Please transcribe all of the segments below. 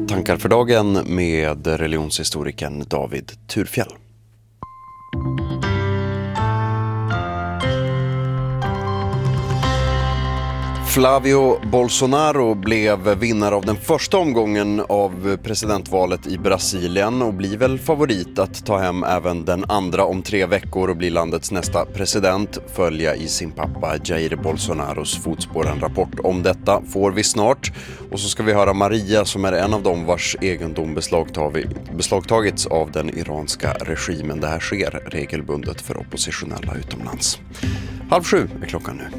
Tankar för dagen med religionshistorikern David Thurfjell. Flavio Bolsonaro blev vinnare av den första omgången av presidentvalet i Brasilien och blir väl favorit att ta hem även den andra om 3 veckor och bli landets nästa president, följa i sin pappa Jair Bolsonaros fotspår. En rapport om detta får vi snart. Och så ska vi höra Maria som är en av dem vars egendom beslagtagits av den iranska regimen. Det här sker regelbundet för oppositionella utomlands. 6:30 är klockan nu.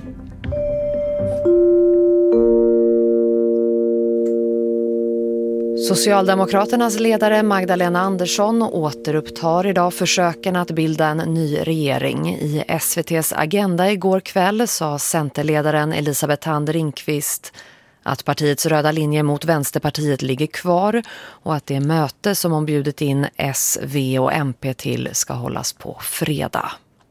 Socialdemokraternas ledare Magdalena Andersson återupptar idag försöken att bilda en ny regering. I SVT:s Agenda igår kväll sa centerledaren Elisabeth Thand Ringqvist att partiets röda linje mot Vänsterpartiet ligger kvar och att det möte som hon bjudit in S, V och MP till ska hållas på fredag.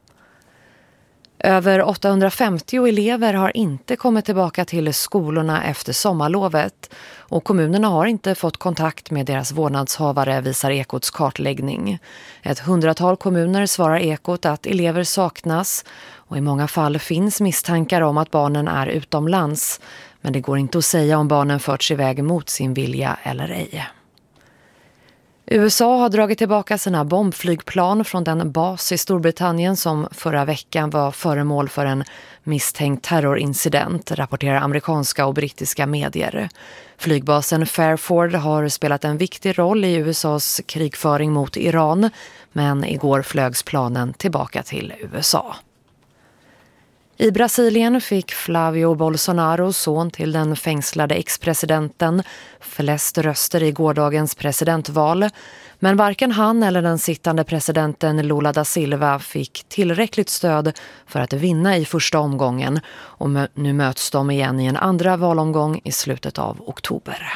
Över 850 elever har inte kommit tillbaka till skolorna efter sommarlovet och kommunerna har inte fått kontakt med deras vårdnadshavare, visar Ekots kartläggning. 100-tal kommuner svarar Ekot att elever saknas och i många fall finns misstankar om att barnen är utomlands, men det går inte att säga om barnen förts iväg mot sin vilja eller ej. USA har dragit tillbaka sina bombflygplan från den bas i Storbritannien som förra veckan var föremål för en misstänkt terrorincident, rapporterar amerikanska och brittiska medier. Flygbasen Fairford har spelat en viktig roll i USAs krigföring mot Iran, men igår flögs planen tillbaka till USA. I Brasilien fick Flavio Bolsonaro, son till den fängslade ex-presidenten, flest röster i gårdagens presidentval. Men varken han eller den sittande presidenten Lula da Silva fick tillräckligt stöd för att vinna i första omgången. Och nu möts de igen i en andra valomgång i slutet av oktober.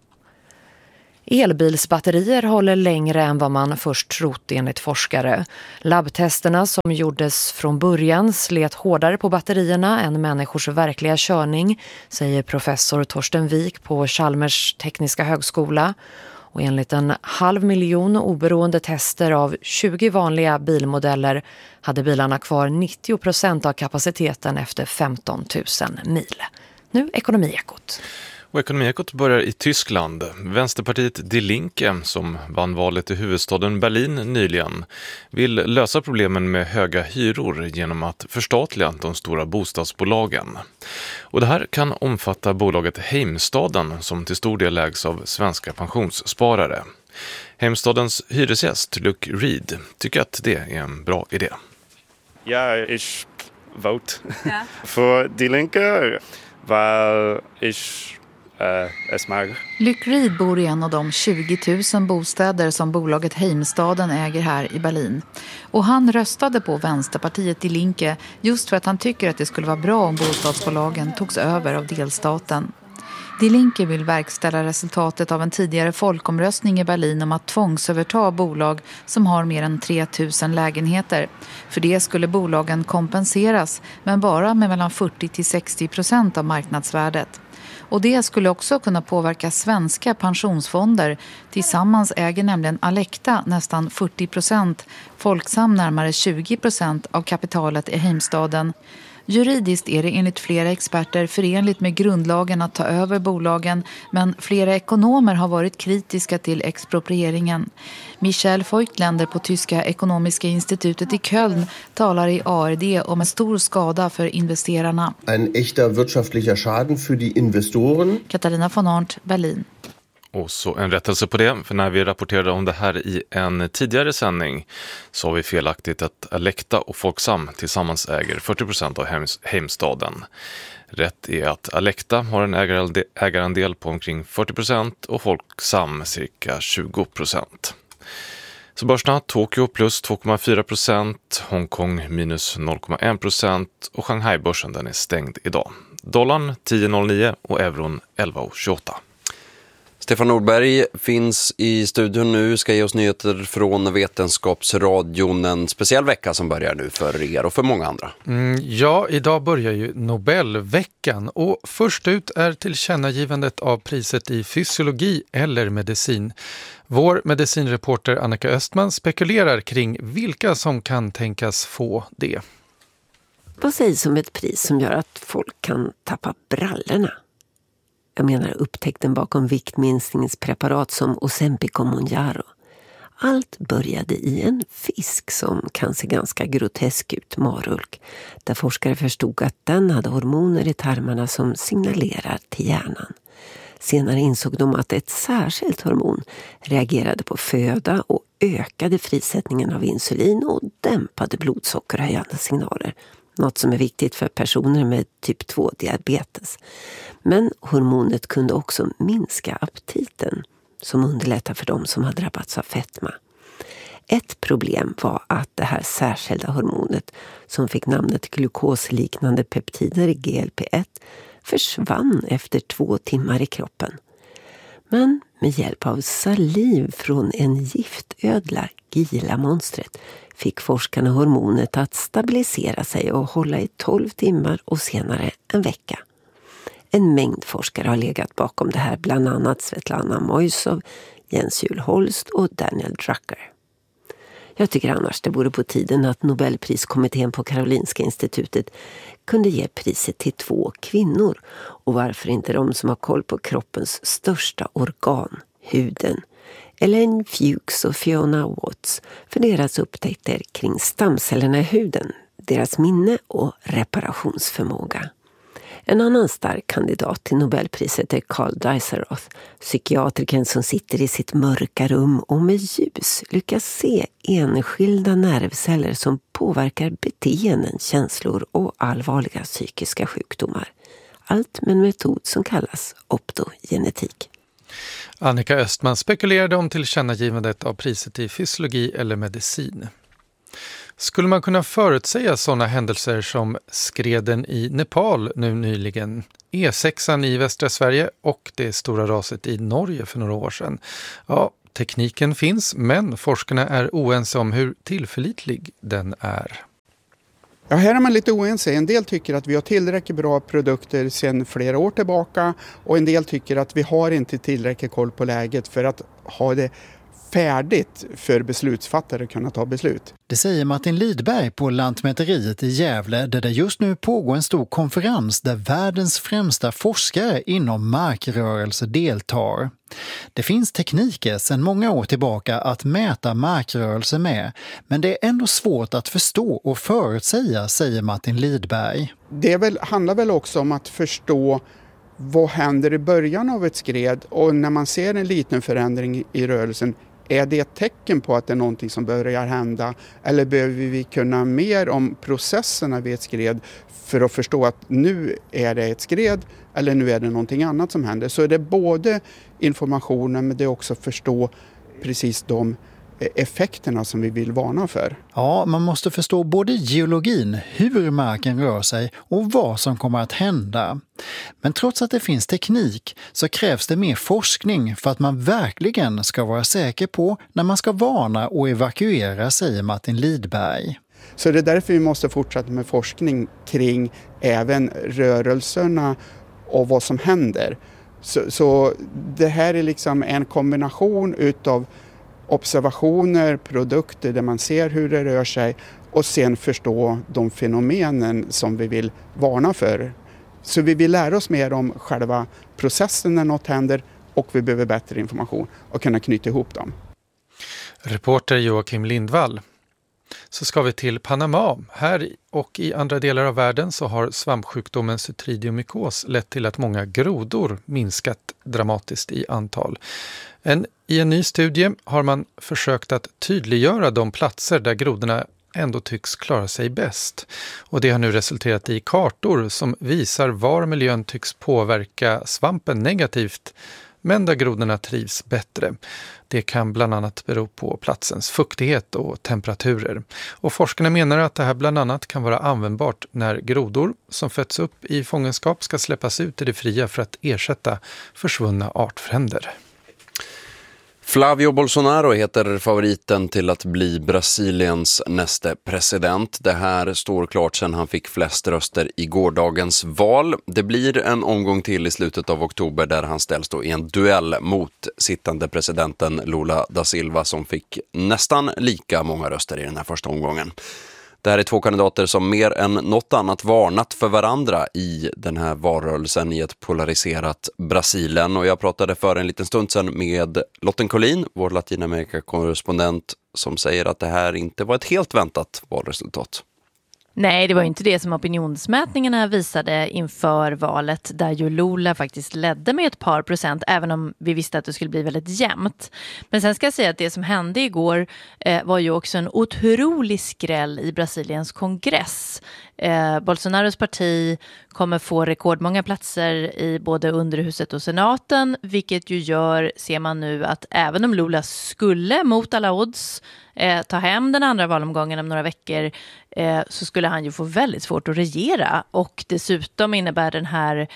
Elbilsbatterier håller längre än vad man först trott enligt forskare. Labbtesterna som gjordes från början slet hårdare på batterierna än människors verkliga körning, säger professor Torsten Wik på Chalmers tekniska högskola. Och enligt 500 000 oberoende tester av 20 vanliga bilmodeller hade bilarna kvar 90% av kapaciteten efter 15 000 mil. Nu Ekonomiekot. Och Ekonomiekot börjar i Tyskland. Vänsterpartiet Die Linke, som vann valet i huvudstaden Berlin nyligen, vill lösa problemen med höga hyror genom att förstatliga de stora bostadsbolagen. Och det här kan omfatta bolaget Heimstaden som till stor del ägs av svenska pensionssparare. Heimstadens hyresgäst Luke Reed tycker att det är en bra idé. Ja, jag vote för Die Linke, weil ich Luke Reed bor i en av de 20 000 bostäder som bolaget Heimstaden äger här i Berlin. Och han röstade på Vänsterpartiet Die Linke just för att han tycker att det skulle vara bra om bostadsbolagen togs över av delstaten. Die Linke vill verkställa resultatet av en tidigare folkomröstning i Berlin om att tvångsöverta bolag som har mer än 3 000 lägenheter. För det skulle bolagen kompenseras, men bara med mellan 40-60% av marknadsvärdet. Och det skulle också kunna påverka svenska pensionsfonder. Tillsammans äger nämligen Alecta nästan 40%, Folksam närmare 20% av kapitalet i Heimstaden. Juridiskt är det enligt flera experter förenligt med grundlagen att ta över bolagen, men flera ekonomer har varit kritiska till exproprieringen. Michael Feuchtländer på Tyska ekonomiska institutet i Köln talar i ARD om en stor skada för investerarna. En echter wirtschaftlicher Schaden för de investoren. Katarina von Arndt, Berlin. Och så en rättelse på det, för när vi rapporterade om det här i en tidigare sändning så har vi felaktigt att Alecta och Folksam tillsammans äger 40% av Heimstaden. Rätt är att Alecta har en ägarandel på omkring 40% och Folksam cirka 20%. Så börserna Tokyo plus 2,4%, Hongkong minus 0,1% och Shanghai-börsen den är stängd idag. Dollarn 10,09 och euron 11,28. Stefan Nordberg finns i studion nu, ska ge oss nyheter från Vetenskapsradion. En speciell vecka som börjar nu för er och för många andra. Ja, idag börjar ju Nobelveckan och först ut är tillkännagivandet av priset i fysiologi eller medicin. Vår medicinreporter Annika Östman spekulerar kring vilka som kan tänkas få det. Vad sägs om ett pris som gör att folk kan tappa brallorna? Jag menar upptäckten bakom viktminskningspreparat som Ozempic och Mounjaro. Allt började i en fisk som kan se ganska grotesk ut, marulk, där forskare förstod att den hade hormoner i tarmarna som signalerar till hjärnan. Senare insåg de att ett särskilt hormon reagerade på föda och ökade frisättningen av insulin och dämpade blodsockerhöjande signaler. Något som är viktigt för personer med typ 2-diabetes. Men hormonet kunde också minska aptiten, som underlättar för dem som har drabbats av fetma. Ett problem var att det här särskilda hormonet, som fick namnet glukosliknande peptider GLP-1, försvann efter 2 timmar i kroppen. Men med hjälp av saliv från en giftödla, Gila-monstret, fick forskarna hormonet att stabilisera sig och hålla i 12 timmar och senare en vecka. En mängd forskare har legat bakom det här, bland annat Svetlana Moisov, Jens Juul Holst och Daniel Drucker. Jag tycker annars det vore på tiden att Nobelpriskommittén på Karolinska institutet kunde ge priset till 2 kvinnor. Och varför inte de som har koll på kroppens största organ, huden. Ellen Fuchs och Fiona Watts för deras upptäckter kring stamcellerna i huden, deras minne och reparationsförmåga. En annan stark kandidat till Nobelpriset är Carl Deiseroth, psykiatrikern som sitter i sitt mörka rum och med ljus lyckas se enskilda nervceller som påverkar beteenden, känslor och allvarliga psykiska sjukdomar. Allt med en metod som kallas optogenetik. Annika Östman spekulerade om tillkännagivandet av priset i fysiologi eller medicin. Skulle man kunna förutsäga sådana händelser som skreden i Nepal nu nyligen, E6an i västra Sverige och det stora raset i Norge för några år sedan? Ja, tekniken finns, men forskarna är oense om hur tillförlitlig den är. Ja, här är man lite oense. En del tycker att vi har tillräckligt bra produkter sedan flera år tillbaka och en del tycker att vi har inte tillräckligt koll på läget för att ha det färdigt för beslutsfattare att kunna ta beslut. Det säger Martin Lidberg på Lantmäteriet i Gävle, där det just nu pågår en stor konferens där världens främsta forskare inom markrörelse deltar. Det finns tekniker sedan många år tillbaka att mäta markrörelse med, men det är ändå svårt att förstå och förutsäga, säger Martin Lidberg. Det handlar väl också om att förstå vad händer i början av ett skred, och när man ser en liten förändring i rörelsen, är det ett tecken på att det är någonting som börjar hända, eller behöver vi kunna mer om processerna vid ett skred för att förstå att nu är det ett skred eller nu är det någonting annat som händer. Så är det både informationen, men det är också att förstå precis de effekterna som vi vill varna för. Ja, man måste förstå både geologin, hur marken rör sig och vad som kommer att hända. Men trots att det finns teknik så krävs det mer forskning för att man verkligen ska vara säker på när man ska varna och evakuera, säger Martin Lidberg. Så det är därför vi måste fortsätta med forskning kring även rörelserna och vad som händer. Så det här är liksom en kombination utav observationer, produkter där man ser hur det rör sig och sen förstå de fenomenen som vi vill varna för. Så vi vill lära oss mer om själva processen när något händer och vi behöver bättre information och kunna knyta ihop dem. Reporter Joakim Lindvall. Så ska vi till Panama. Här och i andra delar av världen så har svampsjukdomen Cytridiomykos lett till att många grodor minskat dramatiskt i antal. I en ny studie har man försökt att tydliggöra de platser där grodorna ändå tycks klara sig bäst. Och det har nu resulterat i kartor som visar var miljön tycks påverka svampen negativt, men där grodorna trivs bättre. Det kan bland annat bero på platsens fuktighet och temperaturer. Och forskarna menar att det här bland annat kan vara användbart när grodor som fötts upp i fångenskap ska släppas ut i det fria för att ersätta försvunna artfränder. Flavio Bolsonaro heter favoriten till att bli Brasiliens nästa president. Det här står klart sedan han fick flest röster i gårdagens val. Det blir en omgång till i slutet av oktober där han ställs då i en duell mot sittande presidenten Lula da Silva som fick nästan lika många röster i den här första omgången. Det här är två kandidater som mer än något annat varnat för varandra i den här valrörelsen i ett polariserat Brasilien. Och jag pratade för en liten stund sedan med Lotten Collin, vår Latinamerika-korrespondent, som säger att det här inte var ett helt väntat valresultat. Nej, det var inte det som opinionsmätningarna visade inför valet, där ju Lula faktiskt ledde med ett par procent, även om vi visste att det skulle bli väldigt jämnt. Men sen ska jag säga att det som hände igår var ju också en otrolig skräll i Brasiliens kongress. Bolsonaros parti kommer få rekordmånga platser i både underhuset och senaten, vilket ju gör, ser man nu, att även om Lula skulle mot alla odds ta hem den andra valomgången om några veckor, så skulle han ju få väldigt svårt att regera. Och dessutom innebär den här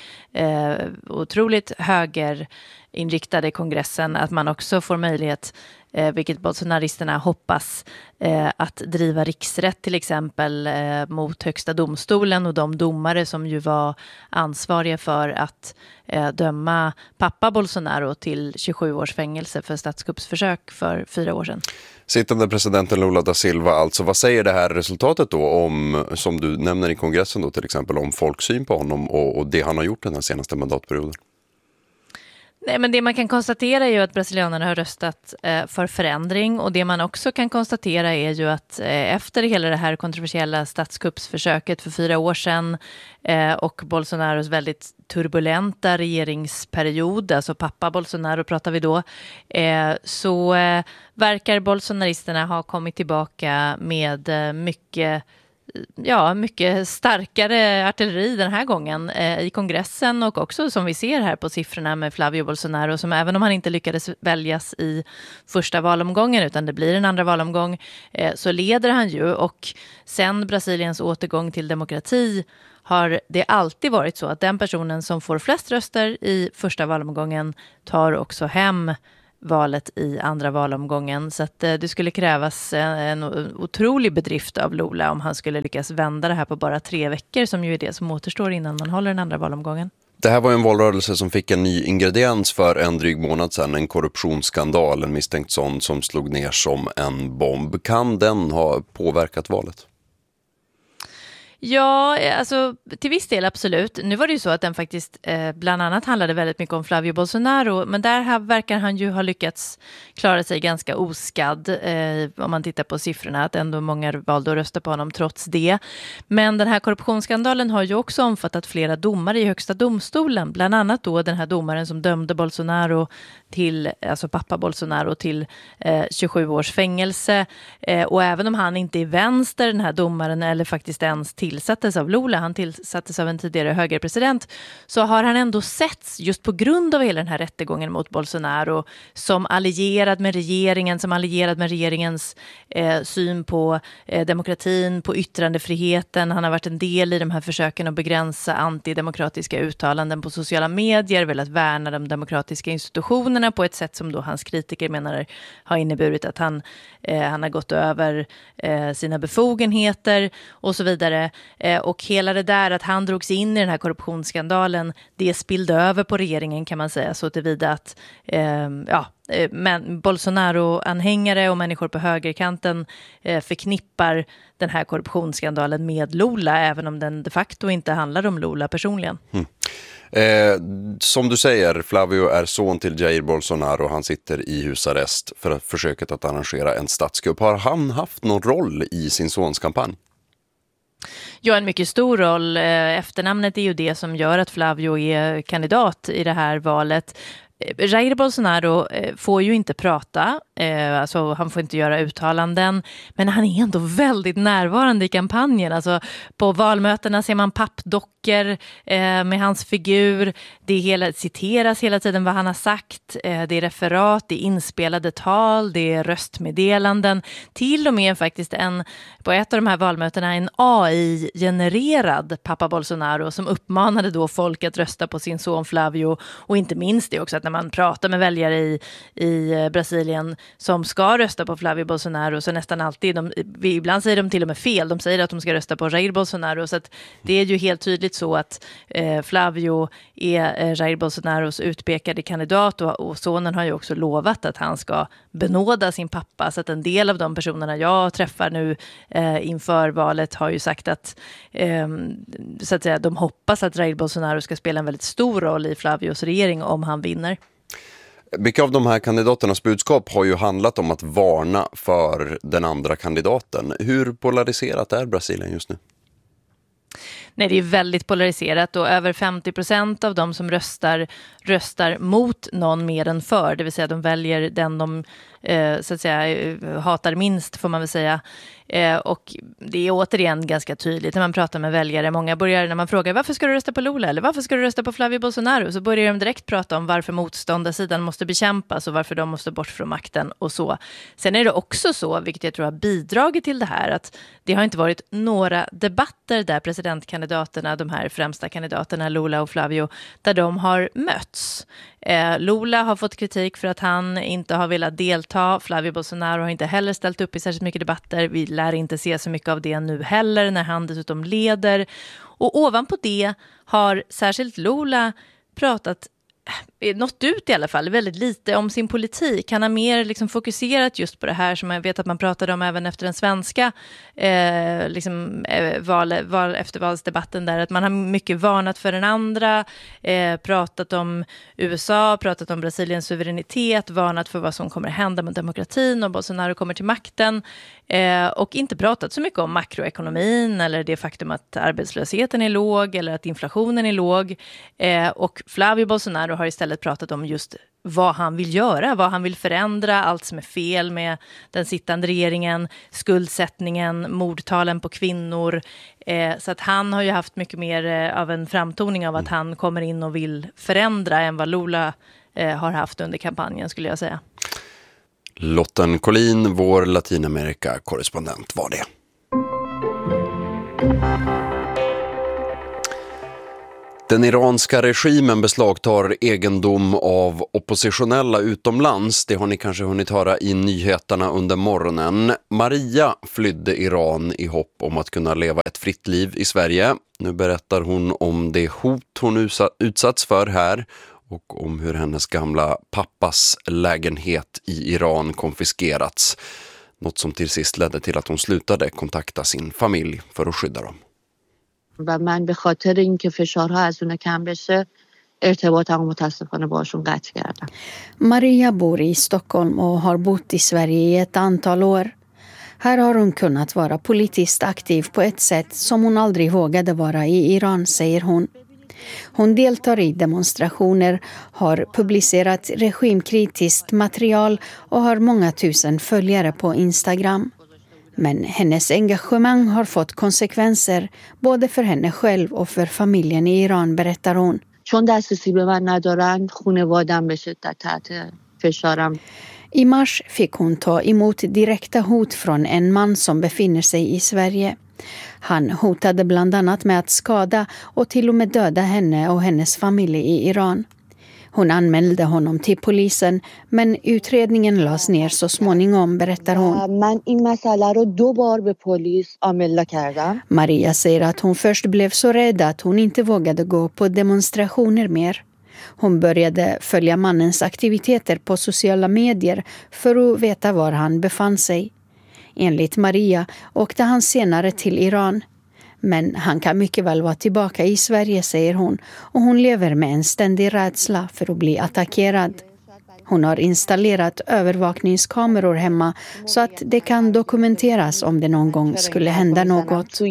otroligt högerinriktade kongressen att man också får möjlighet, vilket bolsonaristerna hoppas, att driva riksrätt till exempel mot högsta domstolen och de domare som ju var ansvariga för att döma pappa Bolsonaro till 27 års fängelse för statskuppsförsök för 4 år sedan. Sittande presidenten Lula da Silva, alltså vad säger det här resultatet då om, som du nämner i kongressen då till exempel, om folksyn på honom och det han har gjort den här senaste mandatperioden? Nej, men det man kan konstatera är ju att brasilianerna har röstat för förändring, och det man också kan konstatera är ju att efter hela det här kontroversiella statskuppsförsöket för 4 år sedan och Bolsonaros väldigt turbulenta regeringsperiod, alltså pappa Bolsonaro pratar vi då, så verkar bolsonaristerna ha kommit tillbaka med mycket starkare artilleri den här gången i kongressen, och också som vi ser här på siffrorna med Flavio Bolsonaro, som även om han inte lyckades väljas i första valomgången utan det blir en andra valomgång, så leder han ju. Och sen Brasiliens återgång till demokrati har det alltid varit så att den personen som får flest röster i första valomgången tar också hem valet i andra valomgången. Så att det skulle krävas en otrolig bedrift av Lula om han skulle lyckas vända det här på bara 3 veckor, som ju är det som återstår innan man håller den andra valomgången. Det här var en valrörelse som fick en ny ingrediens för en dryg månad sedan, en korruptionsskandal, en misstänkt sån som slog ner som en bomb. Kan den ha påverkat valet? Ja, alltså till viss del absolut. Nu var det ju så att den faktiskt bland annat handlade väldigt mycket om Flavio Bolsonaro, men där verkar han ju ha lyckats klara sig ganska oskadd om man tittar på siffrorna, att ändå många valde att rösta på honom trots det. Men den här korruptionsskandalen har ju också omfattat flera domare i högsta domstolen, bland annat då den här domaren som dömde Bolsonaro till, alltså pappa Bolsonaro, till 27 års fängelse. Och även om han inte är vänster, den här domaren, eller faktiskt ens tillsattes av Lula, han tillsattes av en tidigare högerpresident, så har han ändå setts just på grund av hela den här rättegången mot Bolsonaro som allierad med regeringen, som allierad med regeringens syn på demokratin, på yttrandefriheten. Han har varit en del i de här försöken att begränsa antidemokratiska uttalanden på sociala medier, velat värna de demokratiska institutionerna på ett sätt som då hans kritiker menar har inneburit att han har gått över sina befogenheter och så vidare. Och hela det där att han drogs in i den här korruptionsskandalen, det spillde över på regeringen, kan man säga, så tillvida att men Bolsonaro-anhängare och människor på högerkanten förknippar den här korruptionsskandalen med Lula, även om den de facto inte handlar om Lula personligen. Som du säger, Flavio är son till Jair Bolsonaro. Han sitter i husarrest för försöket att arrangera en statskupp. Har han haft någon roll i sin sons kampanj? Ja, en mycket stor roll. Efternamnet är ju det som gör att Flavio är kandidat i det här valet. Jair Bolsonaro får ju inte prata, alltså han får inte göra uttalanden, men han är ändå väldigt närvarande i kampanjen. Alltså på valmötena ser man pappdockor med hans figur, citeras hela tiden vad han har sagt, det är referat, det är inspelade tal, det är röstmeddelanden, till och med faktiskt på ett av de här valmötena en AI-genererad pappa Bolsonaro som uppmanade då folk att rösta på sin son Flavio, och inte minst det också att när man pratar med väljare i Brasilien som ska rösta på Flavio Bolsonaro, så nästan alltid, ibland säger de till och med fel, de säger att de ska rösta på Jair Bolsonaro, så att det är ju helt tydligt så att Flavio är Jair Bolsonaros utpekade kandidat, och sonen har ju också lovat att han ska benåda sin pappa, så att en del av de personerna jag träffar nu inför valet har ju sagt att så att säga, de hoppas att Jair Bolsonaro ska spela en väldigt stor roll i Flavios regering om han vinner. Mycket av de här kandidaternas budskap har ju handlat om att varna för den andra kandidaten. Hur polariserat är Brasilien just nu? Nej, det är väldigt polariserat, och över 50% av de som röstar mot någon mer än för. Det vill säga de väljer den de så att säga hatar minst, får man väl säga. Och det är återigen ganska tydligt när man pratar med väljare. Många börjar, när man frågar varför ska du rösta på Lula eller varför ska du rösta på Flavio Bolsonaro, så börjar de direkt prata om varför motståndarsidan måste bekämpas och varför de måste bort från makten och så. Sen är det också så, vilket jag tror har bidragit till det här, att det har inte varit några debatter där presidentkandidaterna, de här främsta kandidaterna Lula och Flavio, där de har mötts. Lula har fått kritik för att han inte har velat delta. Flavio Bolsonaro har inte heller ställt upp i särskilt mycket debatter. Vi lär inte se så mycket av det nu heller när han dessutom leder. Och ovanpå det har särskilt Lula nått ut i alla fall väldigt lite om sin politik. Han har mer liksom fokuserat just på det här som jag vet att man pratade om även efter den svenska eftervalsdebatten där, att man har mycket varnat för den andra, pratat om USA, pratat om Brasiliens suveränitet, varnat för vad som kommer att hända med demokratin och Bolsonaro kommer till makten, och inte pratat så mycket om makroekonomin eller det faktum att arbetslösheten är låg eller att inflationen är låg, och Flavio Bolsonaro har istället pratat om just vad han vill göra, vad han vill förändra, allt som är fel med den sittande regeringen, skuldsättningen, mordtalen på kvinnor. Så att han har ju haft mycket mer av en framtoning av att han kommer in och vill förändra än vad Lula har haft under kampanjen, skulle jag säga. Lotten Collin, vår Latinamerika-korrespondent, var det. Den iranska regimen beslagtar egendom av oppositionella utomlands. Det har ni kanske hunnit höra i nyheterna under morgonen. Maria flydde Iran i hopp om att kunna leva ett fritt liv i Sverige. Nu berättar hon om det hot hon utsatts för här och om hur hennes gamla pappas lägenhet i Iran konfiskerats. Något som till sist ledde till att hon slutade kontakta sin familj för att skydda dem. و من به خاطر اینکه فشارها از اون کم بشه ارتباطم متاسفانه باشون قطع کردم. Maria bor i Stockholm och har bott i Sverige i ett antal år. Här har hon kunnat vara politiskt aktiv på ett sätt som hon aldrig vågade vara i Iran, säger hon. Hon deltar i demonstrationer, har publicerat regimkritiskt material och har många tusen följare på Instagram. Men hennes engagemang har fått konsekvenser både för henne själv och för familjen i Iran, berättar hon. I mars fick hon ta emot direkta hot från en man som befinner sig i Sverige. Han hotade bland annat med att skada och till och med döda henne och hennes familj i Iran. Hon anmälde honom till polisen, men utredningen lades ner så småningom, berättar hon. Maria säger att hon först blev så rädd att hon inte vågade gå på demonstrationer mer. Hon började följa mannens aktiviteter på sociala medier för att veta var han befann sig. Enligt Maria åkte han senare till Iran. Men han kan mycket väl vara tillbaka i Sverige, säger hon, och hon lever med en ständig rädsla för att bli attackerad. Hon har installerat övervakningskameror hemma så att det kan dokumenteras om det någon gång skulle hända något.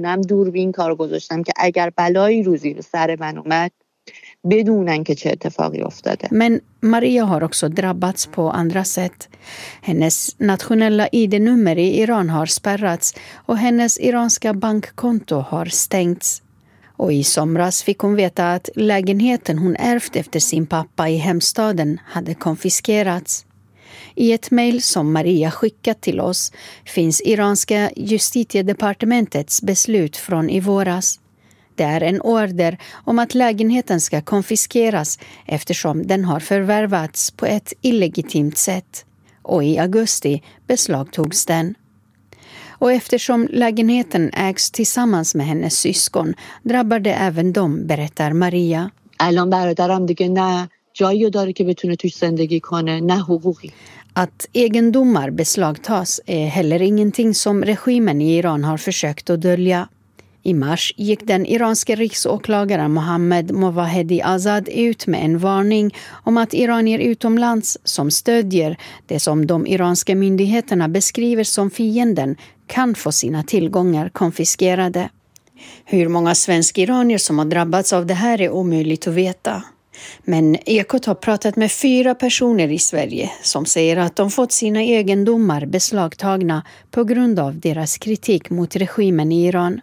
Men Maria har också drabbats på andra sätt. Hennes nationella ID-nummer i Iran har spärrats och hennes iranska bankkonto har stängts. Och i somras fick hon veta att lägenheten hon ärvt efter sin pappa i hemstaden hade konfiskerats. I ett mejl som Maria skickat till oss finns iranska justitiedepartementets beslut från i våras. Det är en order om att lägenheten ska konfiskeras eftersom den har förvärvats på ett illegitimt sätt. Och i augusti beslagtogs den. Och eftersom lägenheten ägs tillsammans med hennes syskon drabbar det även dem, berättar Maria. Att egendomar beslagtas är heller ingenting som regimen i Iran har försökt att dölja. I mars gick den iranska riksåklagaren Mohammad Mowahedi Azad ut med en varning om att iranier utomlands som stödjer det som de iranska myndigheterna beskriver som fienden kan få sina tillgångar konfiskerade. Hur många svenska iranier som har drabbats av det här är omöjligt att veta. Men Ekot har pratat med 4 personer i Sverige som säger att de fått sina egendomar beslagtagna på grund av deras kritik mot regimen i Iran.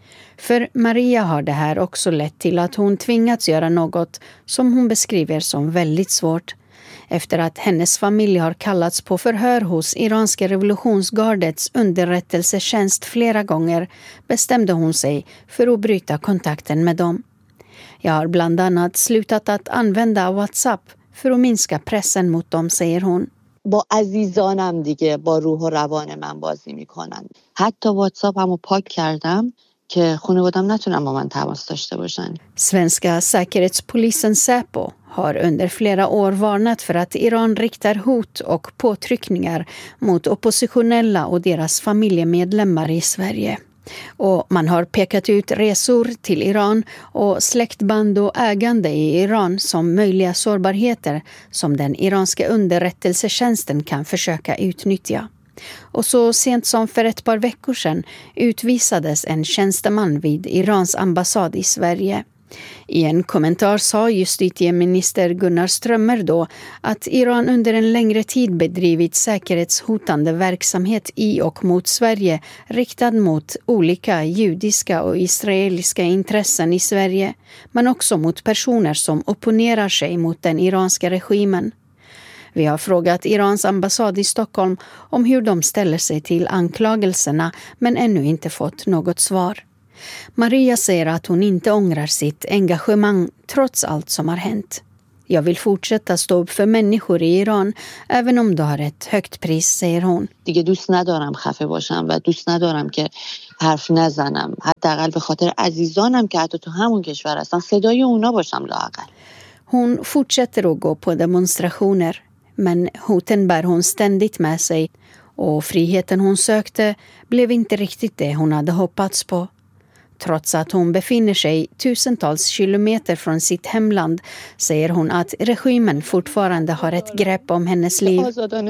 För Maria har det här också lett till att hon tvingats göra något som hon beskriver som väldigt svårt. Efter att hennes familj har kallats på förhör hos iranska revolutionsgardets underrättelsetjänst flera gånger bestämde hon sig för att bryta kontakten med dem. Jag har bland annat slutat att använda WhatsApp för att minska pressen mot dem, säger hon. با عزیزانم دیگه با روح و روان من بازی میکنن. حتی واتساپمو پاک کردم که خانواده‌ام نتونن با من تماس داشته باشن. Svenska säkerhetspolisen Säpo har under flera år varnat för att Iran riktar hot och påtryckningar mot oppositionella och deras familjemedlemmar i Sverige. Och man har pekat ut resor till Iran och släktband och ägande i Iran som möjliga sårbarheter som den iranska underrättelsetjänsten kan försöka utnyttja. Och så sent som för ett par veckor sedan utvisades en tjänsteman vid Irans ambassad i Sverige. I en kommentar sa justitieminister Gunnar Strömmer då att Iran under en längre tid bedrivit säkerhetshotande verksamhet i och mot Sverige riktad mot olika judiska och israeliska intressen i Sverige, men också mot personer som opponerar sig mot den iranska regimen. Vi har frågat Irans ambassad i Stockholm om hur de ställer sig till anklagelserna men ännu inte fått något svar. Maria säger att hon inte ångrar sitt engagemang trots allt som har hänt. Jag vill fortsätta stå upp för människor i Iran även om det har ett högt pris, säger hon. دیگه دوست ندارم خفه باشم و دوست ندارم که حرف نزنم. حداقل به خاطر عزیزانم که حتی تو همون کشور هستن صدای اونا باشم لااقل. Hon fortsätter att gå på demonstrationer, men hoten bär hon ständigt med sig och friheten hon sökte blev inte riktigt det hon hade hoppats på. Trots att hon befinner sig tusentals kilometer från sitt hemland säger hon att regimen fortfarande har ett grepp om hennes liv.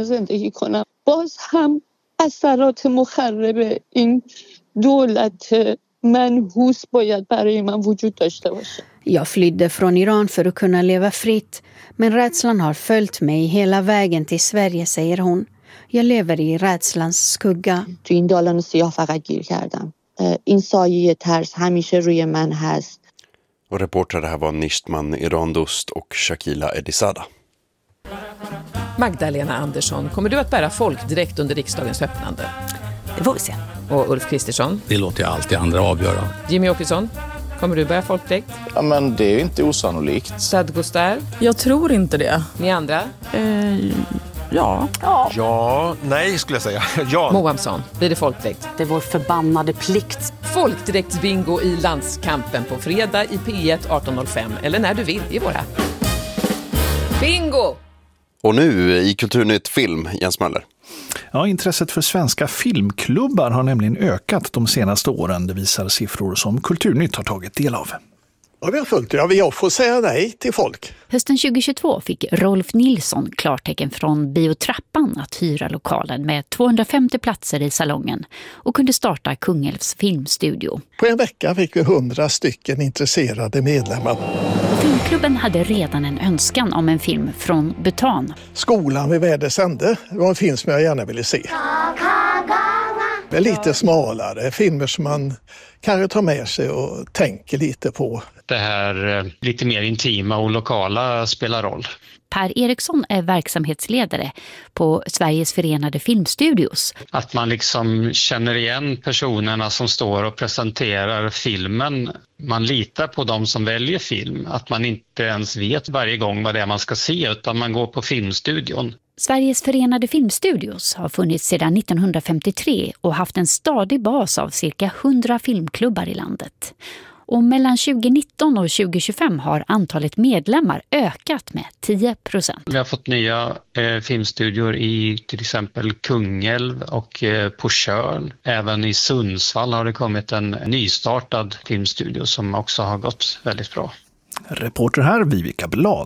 Jag flydde från Iran för att kunna leva fritt, men rädslan har följt mig hela vägen till Sverige, säger hon. Jag lever i rädslans skugga. این سایه ترس همیشه روی من هست. Och reportrare här var Nishtman Irandust och Shakila Edisada. Magdalena Andersson, kommer du att bära folkdräkt under riksdagens öppnande? Det får vi se. Och Ulf Kristersson? Det låter jag alltid andra avgöra. Jimmy Åkesson, kommer du bära folkdräkt? Ja, men det är ju inte osannolikt. Sad Gostar? Jag tror inte det. Ni andra? Ja. Ja, nej skulle jag säga. Ja. Mohamsson, blir det folkdräkt? Det är vår förbannade plikt. Folkdräktsbingo i landskampen på fredag i P1 18.05 eller när du vill i våra. Bingo! Och nu i Kulturnytt film, Jens Möller. Ja, intresset för svenska filmklubbar har nämligen ökat de senaste åren. Det visar siffror som Kulturnytt har tagit del av. Ja, vi har följt det. Ja, jag får säga nej till folk. Hösten 2022 fick Rolf Nilsson klartecken från Biotrappan att hyra lokalen med 250 platser i salongen och kunde starta Kungälvs filmstudio. På en vecka fick vi 100 stycken intresserade medlemmar. Filmklubben hade redan en önskan om en film från Butan. Skolan vid Vädersände var en film som jag gärna ville se. Lite smalare, filmer som man kanske tar med sig och tänker lite på. Det här lite mer intima och lokala spelar roll. Per Eriksson är verksamhetsledare på Sveriges förenade filmstudios. Att man liksom känner igen personerna som står och presenterar filmen. Man litar på dem som väljer film. Att man inte ens vet varje gång vad det är man ska se, utan man går på filmstudion. Sveriges förenade filmstudios har funnits sedan 1953 och haft en stadig bas av cirka 100 filmklubbar i landet. Och mellan 2019 och 2025 har antalet medlemmar ökat med 10%. Vi har fått nya filmstudior i till exempel Kungälv och på Tjörn. Även i Sundsvall har det kommit en nystartad filmstudio som också har gått väldigt bra. Reporter här, Vivica Blad.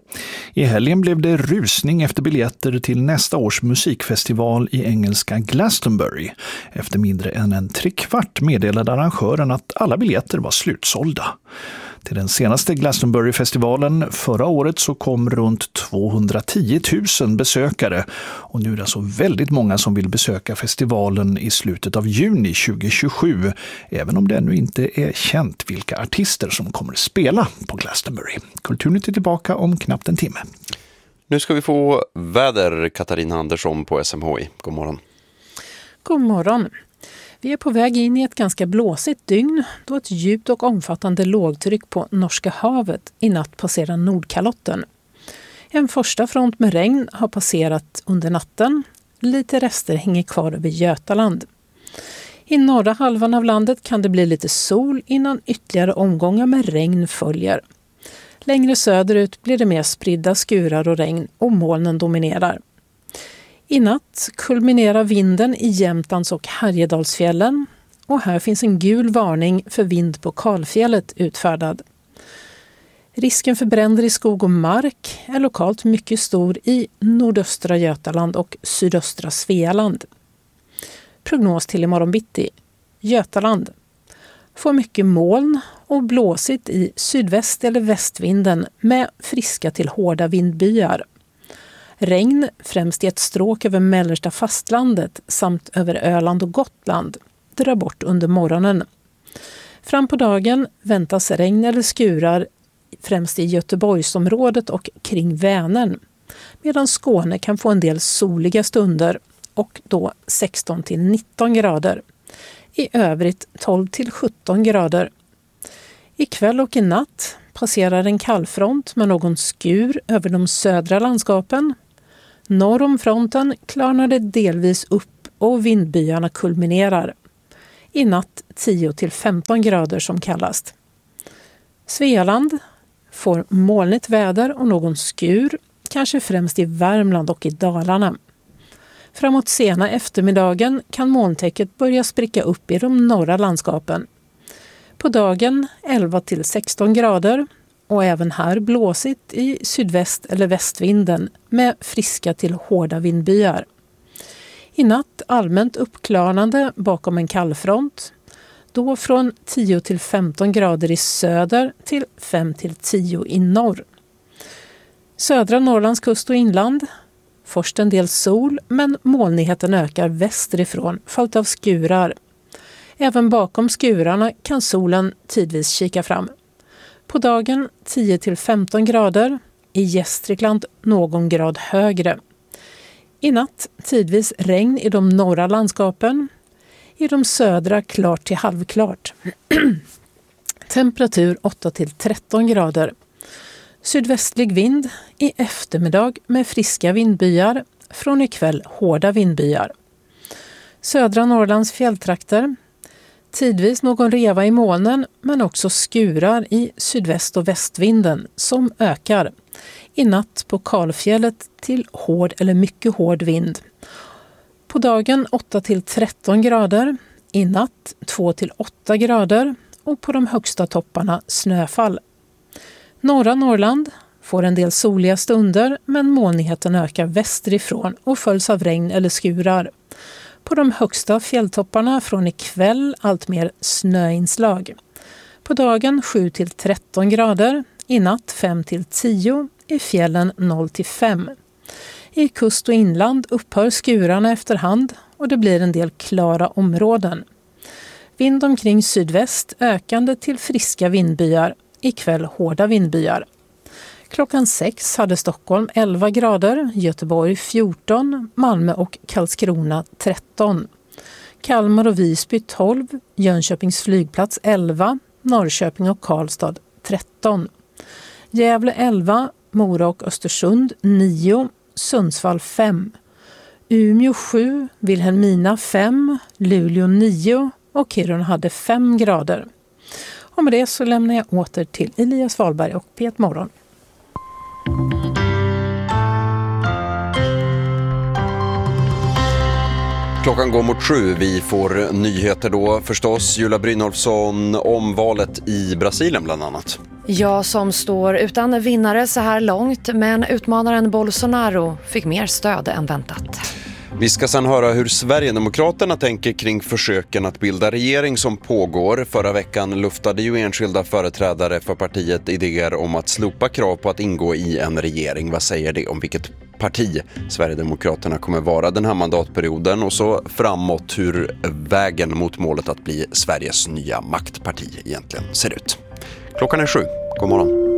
I helgen blev det rusning efter biljetter till nästa års musikfestival i engelska Glastonbury. Efter mindre än en 3/4 meddelade arrangören att alla biljetter var slutsålda. Till den senaste Glastonbury-festivalen förra året så kom runt 210 000 besökare. Och nu är det så väldigt många som vill besöka festivalen i slutet av juni 2027. Även om det ännu inte är känt vilka artister som kommer att spela på Glastonbury. Kulturnytt är tillbaka om knappt en timme. Nu ska vi få väder, Katarina Andersson på SMHI. God morgon. God morgon. Vi är på väg in i ett ganska blåsigt dygn då ett djupt och omfattande lågtryck på Norska havet i natt passerar Nordkalotten. En första front med regn har passerat under natten. Lite rester hänger kvar över Götaland. I norra halvan av landet kan det bli lite sol innan ytterligare omgångar med regn följer. Längre söderut blir det mer spridda skurar och regn och molnen dominerar. I natt kulminerar vinden i Jämtlands och Härjedalsfjällen och här finns en gul varning för vind på Kalfjället utfärdad. Risken för bränder i skog och mark är lokalt mycket stor i nordöstra Götaland och sydöstra Svealand. Prognos till imorgon bitti. Götaland får mycket moln och blåsigt i sydväst eller västvinden med friska till hårda vindbyar. Regn främst i ett stråk över mellersta fastlandet samt över Öland och Gotland drar bort under morgonen. Fram på dagen väntas regn eller skurar främst i Göteborgsområdet och kring Vänern. Medan Skåne kan få en del soliga stunder och då 16 till 19 grader. I övrigt 12 till 17 grader. Ikväll och i natt passerar en kallfront med någon skur över de södra landskapen. Norr om fronten klarnar det delvis upp och vindbyarna kulminerar. I natt 10 till 15 grader som kallast. Svealand får molnigt väder och någon skur, kanske främst i Värmland och i Dalarna. Framåt sena eftermiddagen kan molntäcket börja spricka upp i de norra landskapen. På dagen 11 till 16 grader och även här blåsigt i sydväst eller västvinden med friska till hårda vindbyar. I natt allmänt uppklarnande bakom en kallfront. Då från 10 till 15 grader i söder till 5 till 10 i norr. Södra Norrlands kust och inland. Först en del sol men molnigheten ökar västerifrån följt av skurar. Även bakom skurarna kan solen tidvis kika fram. På dagen 10 till 15 grader, i Gästrikland någon grad högre. I natt tidvis regn i de norra landskapen, i de södra klart till halvklart. Temperatur 8 till 13 grader. Sydvästlig vind i eftermiddag med friska vindbyar, från ikväll hårda vindbyar. Södra Norrlands fjälltrakter. Tidvis någon reva i molnen men också skurar i sydväst- och västvinden som ökar. I natt på Kalfjället till hård eller mycket hård vind. På dagen 8 till 13 grader, i natt 2 till 8 grader och på de högsta topparna snöfall. Norra Norrland får en del soliga stunder men molnigheten ökar västerifrån och följs av regn eller skurar. På de högsta fjälltopparna från ikväll allt mer snöinslag. På dagen 7 till 13 grader, i natt 5 till 10, i fjällen 0 till 5. I kust och inland upphör skurarna efterhand och det blir en del klara områden. Vind omkring sydväst, ökande till friska vindbyar, ikväll hårda vindbyar. Klockan 6 hade Stockholm 11 grader, Göteborg 14, Malmö och Karlskrona 13. Kalmar och Visby 12, Jönköpings flygplats 11, Norrköping och Karlstad 13. Gävle 11, Mora och Östersund 9, Sundsvall 5. Umeå 7, Vilhelmina 5, Luleå 9 och Kiruna hade 5 grader. Och med det så lämnar jag åter till Elias Wahlberg och P1 Morgon. Klockan går mot 7. Vi får nyheter då förstås. Julia Brynolfsson om valet i Brasilien bland annat. Ja, som står utan vinnare så här långt, men utmanaren Bolsonaro fick mer stöd än väntat. Vi ska sedan höra hur Sverigedemokraterna tänker kring försöken att bilda regering som pågår. Förra veckan luftade ju enskilda företrädare för partiet idéer om att slopa krav på att ingå i en regering. Vad säger det om vilket parti Sverigedemokraterna kommer vara den här mandatperioden? Och så framåt hur vägen mot målet att bli Sveriges nya maktparti egentligen ser ut. Klockan är 7. God morgon.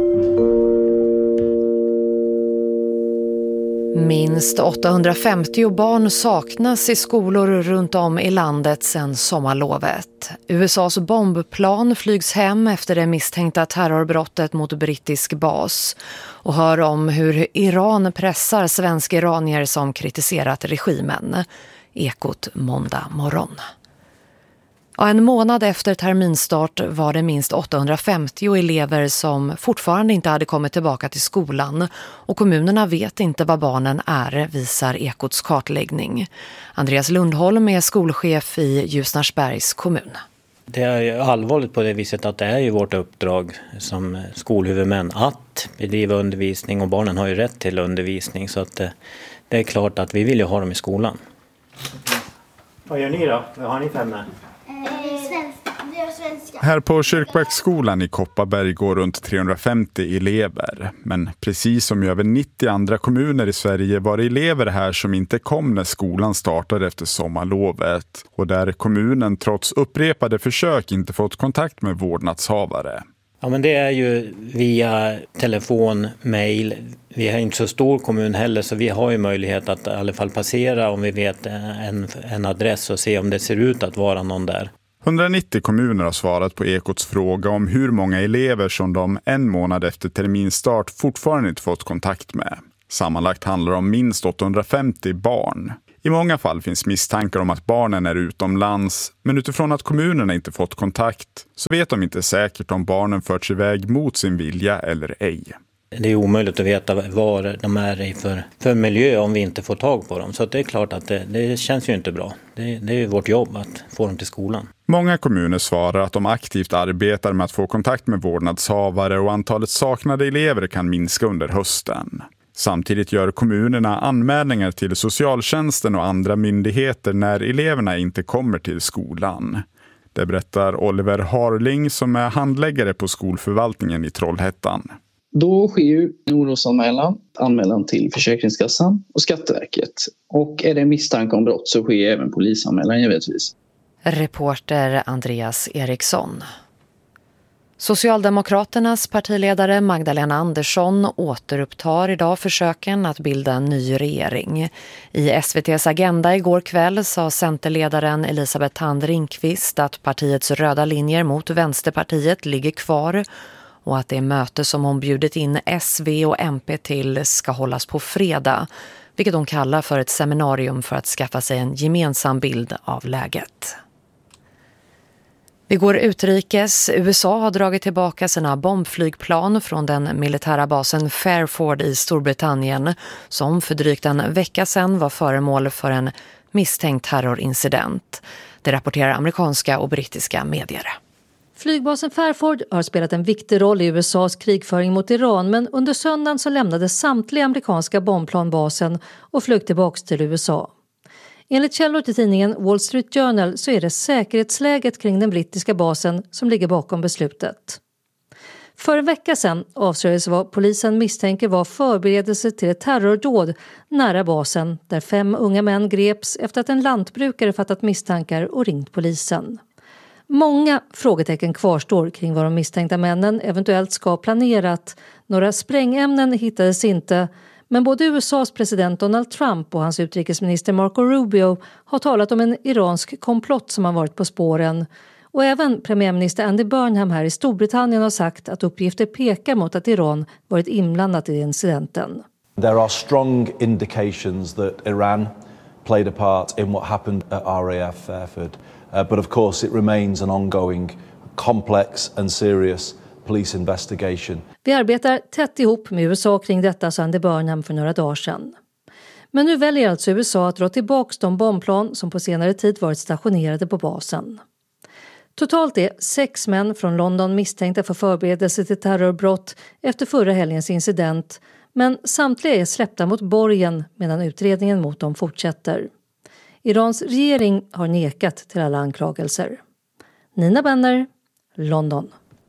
Minst 850 barn saknas i skolor runt om i landet sedan sommarlovet. USAs bombplan flygs hem efter det misstänkta terrorbrottet mot brittisk bas. Och hör om hur Iran pressar svenska iranier som kritiserat regimen. Ekot måndag morgon. En månad efter terminstart var det minst 850 elever som fortfarande inte hade kommit tillbaka till skolan och kommunerna vet inte vad barnen är, visar Ekots kartläggning. Andreas Lundholm är skolchef i Ljusnarsbergs kommun. Det är allvarligt på det viset att det är ju vårt uppdrag som skolhuvudmän att bedriva undervisning och barnen har ju rätt till undervisning så att det är klart att vi vill ju ha dem i skolan. Vad gör ni då? Vad har ni för ämne? Här på Kyrkbäcksskolan i Kopparberg går runt 350 elever. Men precis som i över 90 andra kommuner i Sverige var det elever här som inte kom när skolan startade efter sommarlovet. Och där kommunen trots upprepade försök inte fått kontakt med vårdnadshavare. Ja, men det är ju via telefon, mejl. Vi är inte så stor kommun heller så vi har ju möjlighet att i alla fall passera om vi vet en adress och se om det ser ut att vara någon där. 190 kommuner har svarat på Ekots fråga om hur många elever som de en månad efter terminstart fortfarande inte fått kontakt med. Sammanlagt handlar det om minst 850 barn. I många fall finns misstankar om att barnen är utomlands, men utifrån att kommunerna inte fått kontakt så vet de inte säkert om barnen förts iväg mot sin vilja eller ej. Det är omöjligt att veta var de är i för miljö om vi inte får tag på dem. Så det är klart att det känns ju inte bra. Det är ju vårt jobb att få dem till skolan. Många kommuner svarar att de aktivt arbetar med att få kontakt med vårdnadshavare och antalet saknade elever kan minska under hösten. Samtidigt gör kommunerna anmälningar till socialtjänsten och andra myndigheter när eleverna inte kommer till skolan. Det berättar Oliver Harling som är handläggare på skolförvaltningen i Trollhättan. Då sker ju en orosanmälan till Försäkringskassan och Skatteverket. Och är det misstanke om brott så sker även polisanmälan givetvis. Reporter Andreas Eriksson. Socialdemokraternas partiledare Magdalena Andersson återupptar idag försöken att bilda en ny regering. I SVT:s Agenda igår kväll sa centerledaren Elisabeth Thand Ringqvist att partiets röda linjer mot Vänsterpartiet ligger kvar och att det möte som hon bjudit in SV och MP till ska hållas på fredag, vilket hon kallar för ett seminarium för att skaffa sig en gemensam bild av läget. Vi går utrikes. USA har dragit tillbaka sina bombflygplan från den militära basen Fairford i Storbritannien som för drygt en vecka sedan var föremål för en misstänkt terrorincident. Det rapporterar amerikanska och brittiska medier. Flygbasen Fairford har spelat en viktig roll i USAs krigföring mot Iran, men under söndagen så lämnade samtliga amerikanska bombplan basen och flög tillbaka till USA. Enligt källor till tidningen Wall Street Journal så är det säkerhetsläget kring den brittiska basen som ligger bakom beslutet. För en vecka sedan avslöjades vad polisen misstänker var förberedelse till ett terrordåd nära basen där 5 unga män greps efter att en lantbrukare fattat misstankar och ringt polisen. Många frågetecken kvarstår kring vad de misstänkta männen eventuellt ska ha planerat. Några sprängämnen hittades inte, men både USAs president Donald Trump och hans utrikesminister Marco Rubio har talat om en iransk komplott som har varit på spåren. Och även premiärminister Andy Burnham här i Storbritannien har sagt att uppgifter pekar mot att Iran varit inblandat i incidenten. There are strong indications that Iran played a part in what happened at RAF Fairford. But of course it remains an ongoing, complex and serious police investigation. Vi arbetar tätt ihop med USA kring detta, sa Andy Burnham för några dagar sedan. Men nu väljer alltså USA att dra tillbaka de bombplan som på senare tid varit stationerade på basen. Totalt är 6 män från London misstänkta för förberedelse till terrorbrott efter förra helgens incident, men samtliga är släppta mot borgen medan utredningen mot dem fortsätter. Irans regering har nekat till alla anklagelser. Nina Benner, London.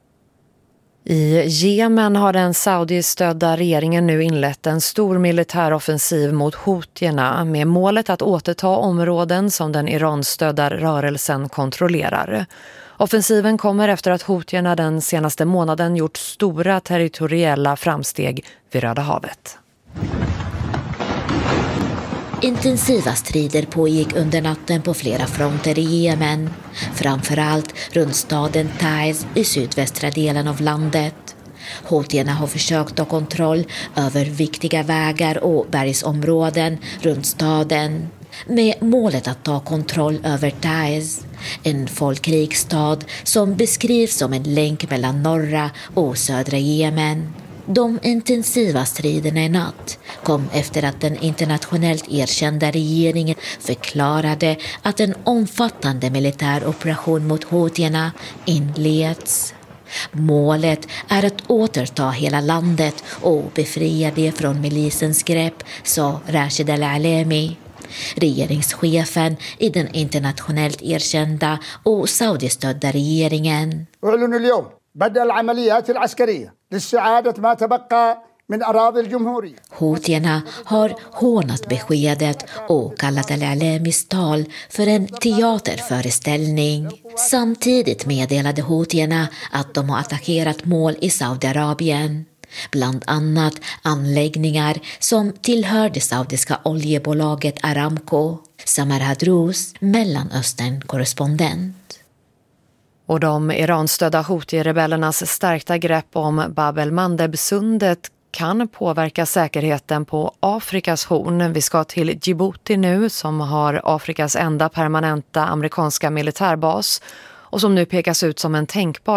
I Jemen har den saudistödda regeringen nu inlett en stor militäroffensiv mot houthierna med målet att återta områden som den Iran-stödda rörelsen kontrollerar. Offensiven kommer efter att houthierna den senaste månaden gjort stora territoriella framsteg vid Röda havet. Intensiva strider pågick under natten på flera fronter i Jemen, framförallt runt staden Taiz i sydvästra delen av landet. Houthierna har försökt ta kontroll över viktiga vägar och bergsområden runt staden med målet att ta kontroll över Taiz, en folkrik stad som beskrivs som en länk mellan norra och södra Jemen. De intensiva striderna i natt kom efter att den internationellt erkända regeringen förklarade att en omfattande militär operation mot houthierna inleds. Målet är att återta hela landet och befria det från milisens grepp, sa Rashid Al-Alemi, regeringschefen i den internationellt erkända och saudistödda regeringen. Houthierna har hånat beskedet och kallat Al-Alemis tal för en teaterföreställning. Samtidigt meddelade houthierna att de har attackerat mål i Saudiarabien. Bland annat anläggningar som tillhör det saudiska oljebolaget Aramco. Samar Hadrous, Mellanöstern-korrespondent. Och de Iran-stödda Houthi-rebellernas stärkta grepp om Bab el-Mandeb-sundet kan påverka säkerheten på Afrikas horn. Vi ska till Djibouti nu, som har Afrikas enda permanenta amerikanska militärbas och som nu pekas ut som en tänkbar